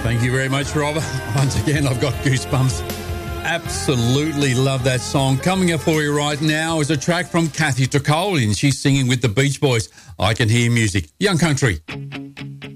Thank you very much, Rob. Once again, I've got goosebumps. Absolutely love that song. Coming up for you right now is a track from Kathy Tricoli, and she's singing with the Beach Boys. I Can Hear Music. Young Country.